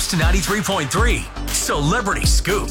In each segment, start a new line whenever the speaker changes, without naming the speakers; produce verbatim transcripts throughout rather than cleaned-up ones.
Coast ninety-three point three, Celebrity Scoop.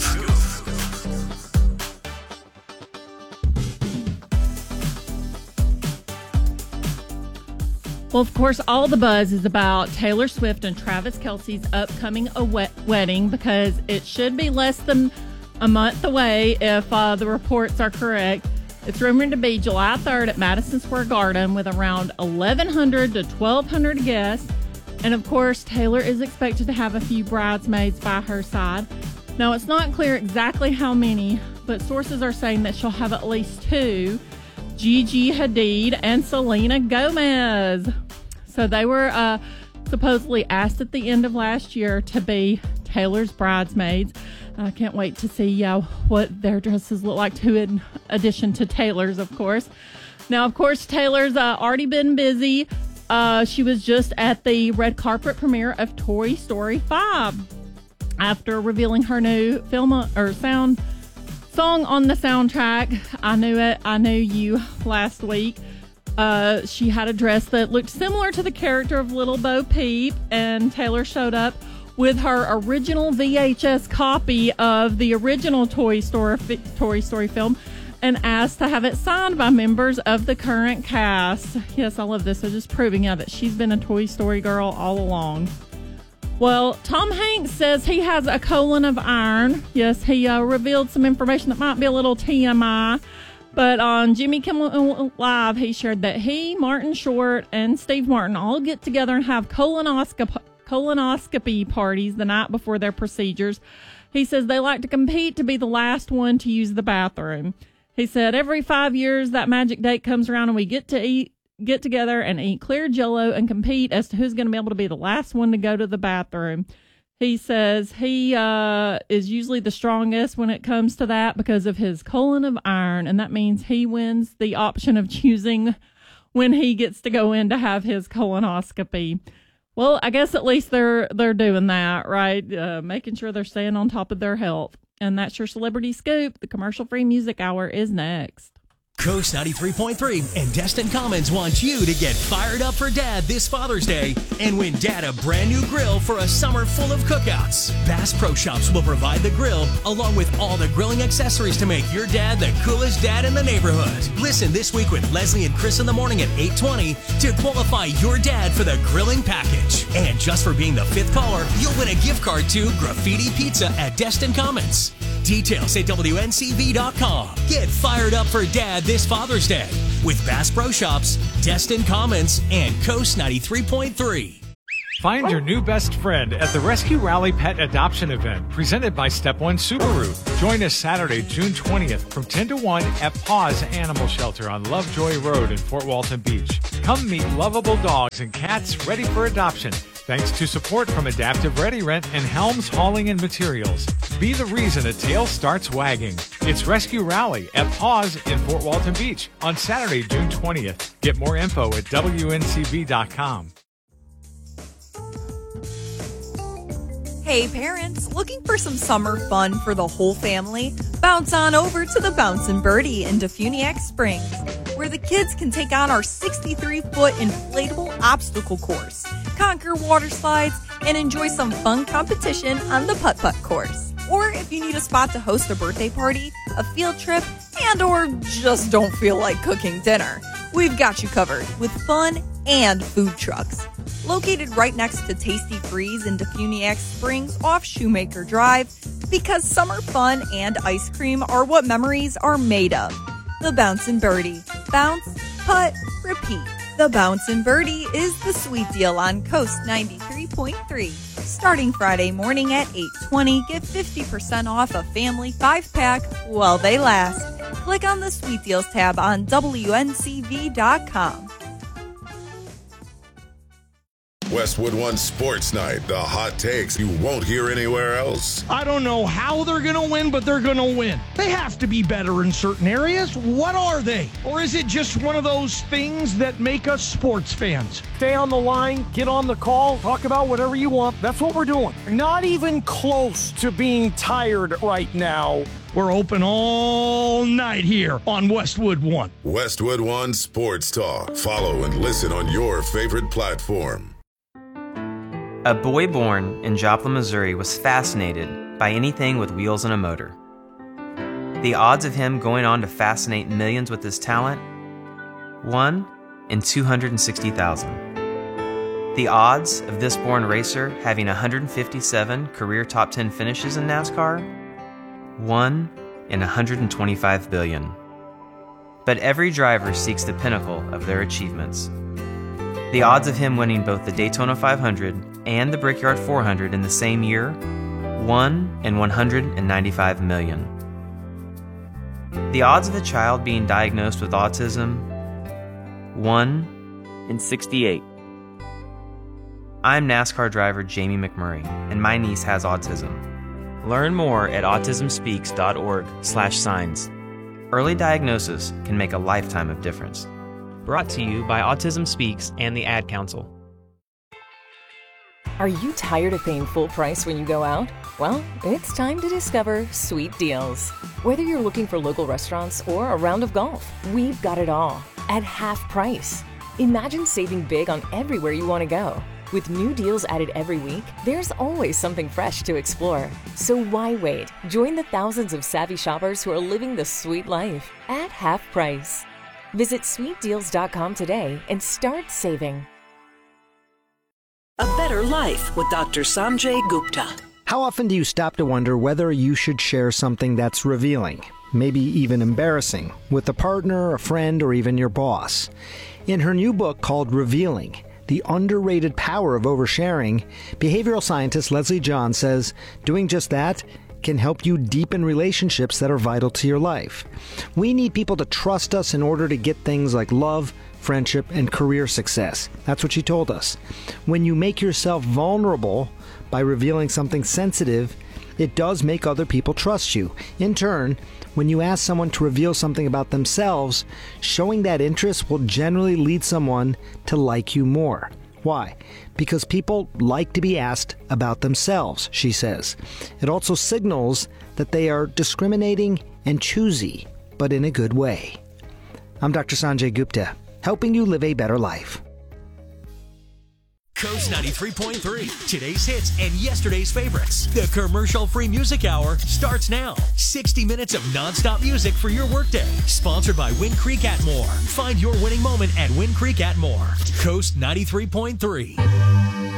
Well, of course, all the buzz is about Taylor Swift and Travis Kelce's upcoming a wet wedding, because it should be less than a month away if uh, the reports are correct. It's rumored to be July third at Madison Square Garden with around eleven hundred to twelve hundred guests. And of course, Taylor is expected to have a few bridesmaids by her side. Now, it's not clear exactly how many, but sources are saying that she'll have at least two, Gigi Hadid and Selena Gomez. So they were uh, supposedly asked at the end of last year to be Taylor's bridesmaids. I can't wait to see uh, what their dresses look like, too, in addition to Taylor's, of course. Now, of course, Taylor's uh, already been busy. Uh, she was just at the red carpet premiere of Toy Story five after revealing her new film or sound song on the soundtrack. I Knew It, I Knew You last week. Uh, she had a dress that looked similar to the character of Little Bo Peep, and Taylor showed up with her original V H S copy of the original Toy Story, Toy Story film and asked to have it signed by members of the current cast. Yes, I love this. So just proving yeah, that she's been a Toy Story girl all along. Well, Tom Hanks says he has a colon of iron. Yes, he uh, revealed some information that might be a little T M I. But on Jimmy Kimmel Live, he shared that he, Martin Short, and Steve Martin all get together and have colonoscopy, colonoscopy parties the night before their procedures. He says they like to compete to be the last one to use the bathroom. He said every five years that magic date comes around and we get to eat, get together and eat clear Jell-O and compete as to who's going to be able to be the last one to go to the bathroom. He says he uh, is usually the strongest when it comes to that because of his colon of iron, and that means he wins the option of choosing when he gets to go in to have his colonoscopy. Well, I guess at least they're they're doing that, right? Uh, making sure they're staying on top of their health. And that's your Celebrity Scoop. The commercial-free music hour is next.
Coast ninety-three point three and Destin Commons wants you to get fired up for Dad this Father's Day and win Dad a brand new grill for a summer full of cookouts. Bass Pro Shops will provide the grill along with all the grilling accessories to make your dad the coolest dad in the neighborhood. Listen this week with Leslie and Chris in the morning at eight twenty to qualify your dad for the grilling package. And just for being the fifth caller, you'll win a gift card to Graffiti Pizza at Destin Commons. Details at W N C V dot com. Get fired up for Dad this Father's Day with Bass Pro Shops, Destin Commons, and Coast ninety-three point three.
Find your new best friend at the Rescue Rally Pet Adoption Event presented by Step One Subaru. Join us Saturday, June twentieth from ten to one at Paws Animal Shelter on Lovejoy Road in Fort Walton Beach. Come meet lovable dogs and cats ready for adoption. Thanks to support from Adaptive Ready Rent and Helms Hauling and Materials. Be the reason a tail starts wagging. It's Rescue Rally at Paws in Fort Walton Beach on Saturday, June twentieth. Get more info at W N C V dot com.
Hey parents, looking for some summer fun for the whole family? Bounce on over to the Bouncin' Birdie in Defuniak Springs, where the kids can take on our sixty-three foot inflatable obstacle course, conquer water slides, and enjoy some fun competition on the putt-putt course. Or if you need a spot to host a birthday party, a field trip, and or just don't feel like cooking dinner, we've got you covered with fun and food trucks. Located right next to Tasty Freeze in Defuniak Springs off Shoemaker Drive, because summer fun and ice cream are what memories are made of. The Bouncin' Birdie. Bounce, putt, repeat. The Bouncin' Birdie is the sweet deal on Coast ninety-three point three. Starting Friday morning at eight twenty, get fifty percent off a family five-pack while they last. Click on the Sweet Deals tab on W N C V dot com.
Westwood One Sports Night, the hot takes you won't hear anywhere else.
I don't know how they're going to win, but they're going to win. They have to be better in certain areas. What are they? Or is it just one of those things that make us sports fans?
Stay on the line, get on the call, talk about whatever you want. That's what we're doing. Not even close to being tired right now.
We're open all night here on Westwood One.
Westwood One Sports Talk. Follow and listen on your favorite platform.
A boy born in Joplin, Missouri was fascinated by anything with wheels and a motor. The odds of him going on to fascinate millions with his talent? one in two hundred sixty thousand. The odds of this born racer having one hundred fifty-seven career top ten finishes in NASCAR? one in one hundred twenty-five billion. But every driver seeks the pinnacle of their achievements. The odds of him winning both the Daytona five hundred and the Brickyard four hundred in the same year? one in one hundred ninety-five million. The odds of a child being diagnosed with autism? one in sixty-eight. I'm NASCAR driver Jamie McMurray, and my niece has autism. Learn more at autism speaks dot org slash signs. Early diagnosis can make a lifetime of difference. Brought to you by Autism Speaks and the Ad Council.
Are you tired of paying full price when you go out? Well, it's time to discover Sweet Deals. Whether you're looking for local restaurants or a round of golf, we've got it all at half price. Imagine saving big on everywhere you want to go. With new deals added every week, there's always something fresh to explore. So why wait? Join the thousands of savvy shoppers who are living the sweet life at half price. Visit sweet deals dot com today and start saving.
A Better Life with Doctor Sanjay Gupta.
How often do you stop to wonder whether you should share something that's revealing, maybe even embarrassing, with a partner, a friend, or even your boss? In her new book called Revealing, The Underrated Power of Oversharing, behavioral scientist Leslie John says doing just that can help you deepen relationships that are vital to your life. We need people to trust us in order to get things like love, friendship, and career success. That's what she told us. When you make yourself vulnerable by revealing something sensitive, it does make other people trust you. In turn, when you ask someone to reveal something about themselves, showing that interest will generally lead someone to like you more. Why? Because people like to be asked about themselves, she says. It also signals that they are discriminating and choosy, but in a good way. I'm Doctor Sanjay Gupta, helping you live a better life.
Coast ninety-three point three, today's hits and yesterday's favorites. The commercial-free music hour starts now. sixty minutes of nonstop music for your workday. Sponsored by Wind Creek Atmore. Find your winning moment at Wind Creek Atmore. Coast ninety-three point three.